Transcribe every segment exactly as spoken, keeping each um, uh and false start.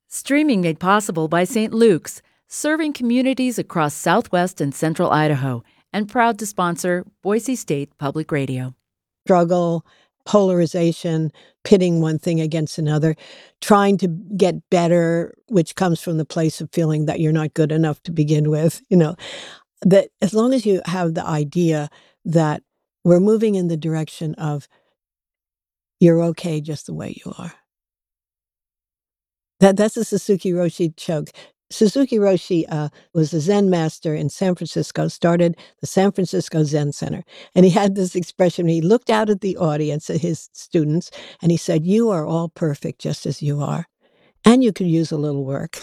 Streaming made possible by Saint Luke's, serving communities across southwest and central Idaho, and proud to sponsor Boise State Public Radio. Struggle, polarization, pitting one thing against another, trying to get better, which comes from the place of feeling that you're not good enough to begin with. You know, that as long as you have the idea that we're moving in the direction of you're okay just the way you are. That that's a Suzuki Roshi joke. Suzuki Roshi uh, was a Zen master in San Francisco, started the San Francisco Zen Center. And he had this expression. He looked out at the audience, at his students, and he said, "You are all perfect just as you are. And you could use a little work."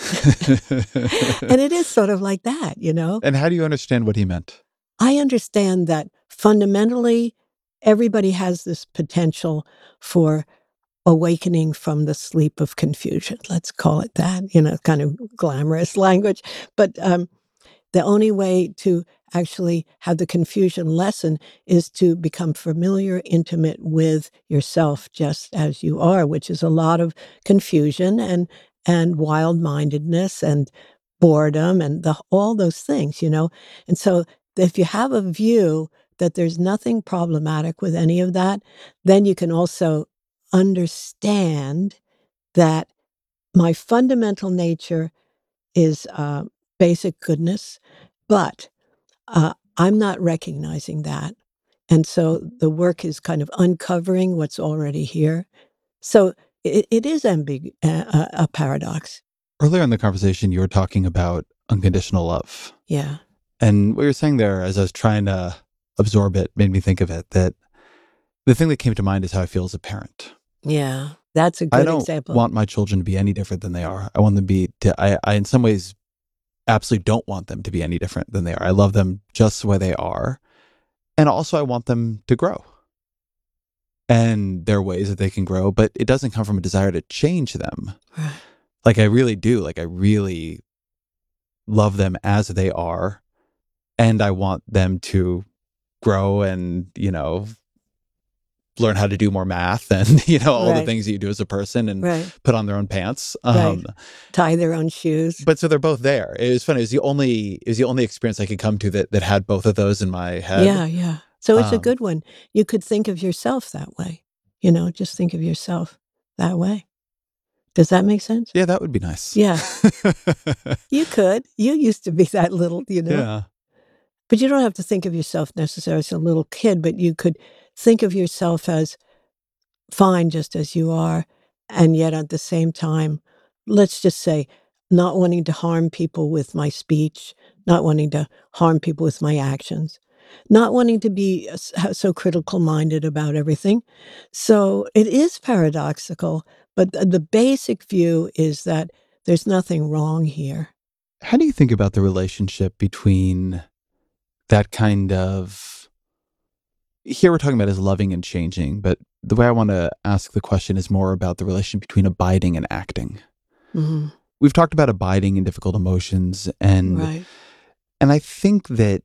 And it is sort of like that, you know? And how do you understand what he meant? I understand that fundamentally, everybody has this potential for awakening from the sleep of confusion. Let's call it that, you know, kind of glamorous language. But um, the only way to actually have the confusion lessen is to become familiar, intimate with yourself just as you are, which is a lot of confusion and and wild-mindedness and boredom and the, all those things, you know. And so if you have a view that there's nothing problematic with any of that, then you can also understand that my fundamental nature is uh, basic goodness, but uh, I'm not recognizing that. And so the work is kind of uncovering what's already here. So it, it is ambig- a, a paradox. Earlier in the conversation, you were talking about unconditional love. Yeah. And what you're saying there, as I was trying to absorb it, made me think of it, that the thing that came to mind is how I feel as a parent. Yeah, that's a good I don't example. want my children to be any different than they are. I want them to be, to, I, I, in some ways, absolutely don't want them to be any different than they are. I love them just the way they are. And also I want them to grow. And there are ways that they can grow, but it doesn't come from a desire to change them. Right. Like I really do. Like I really love them as they are. And I want them to grow and, you know, learn how to do more math and, you know, all Right. the things that you do as a person and Right. put on their own pants. Um, Right. Tie their own shoes. But so they're both there. It was funny. It was the only, it was the only experience I could come to that, that had both of those in my head. Yeah, yeah. So it's a Um, good one. You could think of yourself that way. You know, just think of yourself that way. Does that make sense? Yeah, that would be nice. Yeah. You could. You used to be that little, you know. Yeah. But you don't have to think of yourself necessarily as a little kid, but you could think of yourself as fine just as you are, and yet at the same time, let's just say, not wanting to harm people with my speech, not wanting to harm people with my actions, not wanting to be s- ha- so critical minded about everything. So it is paradoxical, but th- the basic view is that there's nothing wrong here. How do you think about the relationship between that kind of, here we're talking about as loving and changing, but the way I want to ask the question is more about the relation between abiding and acting. Mhm. We've talked about abiding in difficult emotions, and Right. and I think that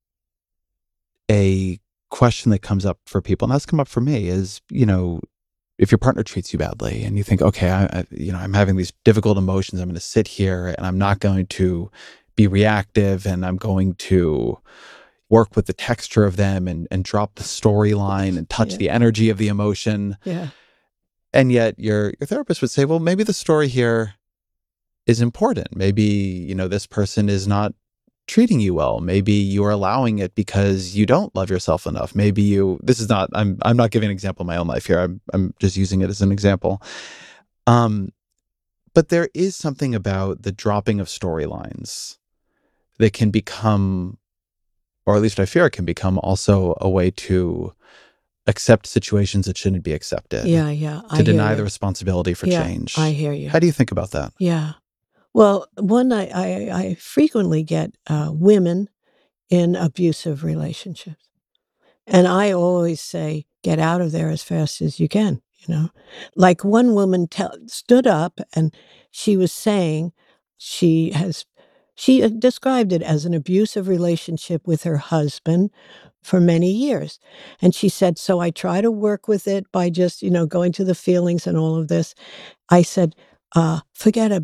a question that comes up for people, and that's come up for me, is, you know, if your partner treats you badly and you think, okay, I, I you know, I'm having these difficult emotions, I'm going to sit here and I'm not going to be reactive, and I'm going to work with the texture of them and and drop the storyline and touch Yeah. the energy of the emotion. Yeah. And yet your your therapist would say, well, maybe the story here is important. Maybe, you know, this person is not treating you well. Maybe you're allowing it because you don't love yourself enough. Maybe you, this is not, I'm I'm not giving an example of my own life here. I'm I'm just using it as an example. Um, but there is something about the dropping of storylines that can become, or at least I fear it can become, also a way to accept situations that shouldn't be accepted. Yeah, yeah. I To hear deny you. the responsibility for Yeah, change. I hear you. How do you think about that? Yeah. Well, one, I, I, I frequently get uh, women in abusive relationships. And I always say, get out of there as fast as you can, you know. Like one woman tell, stood up and she was saying she has, she uh, described it as an abusive relationship with her husband for many years. And she said, so I try to work with it by just, you know, going to the feelings and all of this. I said, uh, forget about